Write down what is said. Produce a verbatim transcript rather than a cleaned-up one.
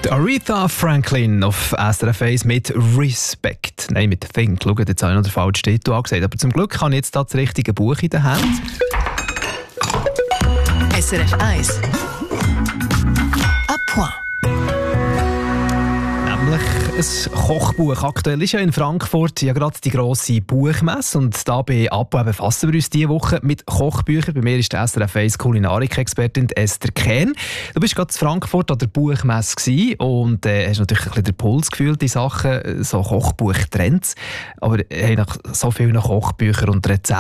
Aretha Franklin auf S R F eins mit Respect. Nein, mit Think. Schaut, jetzt habe ich noch den falschen Titel angesagt. Aber zum Glück habe ich jetzt da das richtige Buch in der Hand. S R F eins. À point. Nämlich ein Kochbuch. Aktuell ist ja in Frankfurt ja gerade die grosse Buchmesse und da bei Apo befassen wir uns diese Woche mit Kochbüchern. Bei mir ist die S R F eins Kulinarik-Expertin Esther Kehn. Du bist gerade in Frankfurt an der Buchmesse gewesen und äh, hast natürlich ein bisschen den Puls gefühlt, die Sachen, so Kochbuchtrends. Aber hey, nach so vielen Kochbüchern und Rezepten